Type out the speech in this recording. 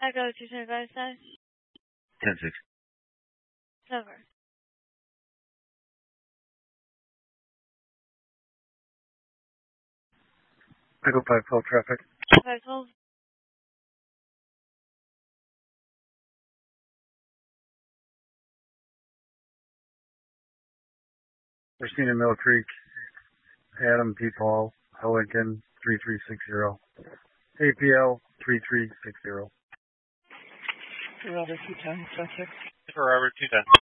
Echo 225 size. 10-6. Over. Echo 512 traffic. 512. We're seeing in Mill Creek, Adam P. Paul, Lincoln 3360. APL 3360. Robert 210, suspect. Robert 210.